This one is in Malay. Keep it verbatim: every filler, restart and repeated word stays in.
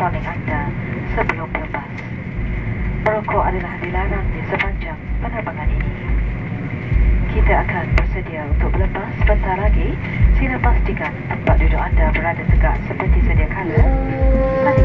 trolley anda sebelum lepas. Merokok adalah dilarang di sepanjang penerbangan ini. Kita akan bersedia untuk berlepas sebentar lagi. Sila pastikan tempat duduk anda berada tegak seperti sedia kala.